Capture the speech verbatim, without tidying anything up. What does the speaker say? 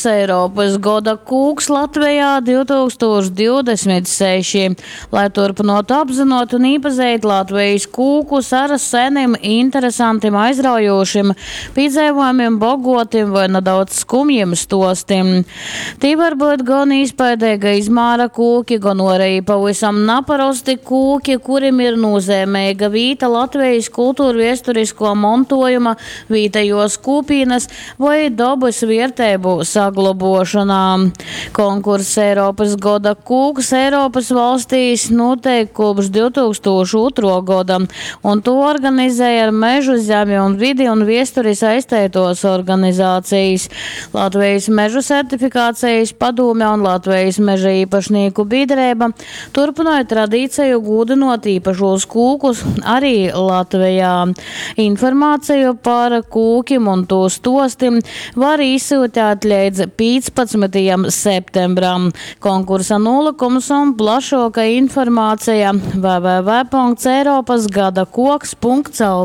Eiropas gada kūks Latvijā divi tūkstoši divdesmit seši, lai turpinātu apzinot un īpazīt Latvijas kūkus ar seniem, interesantiem, aizraujošiem piedzīvojumiem, bogotiem vai nedaudz skumjiem stostiem. Tī var būt gan izpaidīga izmēra kūki, gan arī pavisam neparasti kūki, kuriem ir nozīmīga vīta Latvijas kultūra viesturisko mantojuma, vietējos kūpīnas vai dabas vērtību saglabošanā. Konkurss Eiropas gada kūks Eiropas valstīs notiek kopš divi tūkstoši otrā gada, un to organizēja ar Mežu zemi un vidi un viesturi saistētos organizācijas Latvijas mežu certifikācijas padome un Latvijas meža īpašnieku biedrība turpināja tradīciju gūdinot īpašos kūkus arī Latvijā. Informāciju par kūkiem un to stostim var izsūtīt līdz piecpadsmitajam septembram. Konkursa nolikums un plašāka informācija w w w punkts eiropas gada koks punkts l v.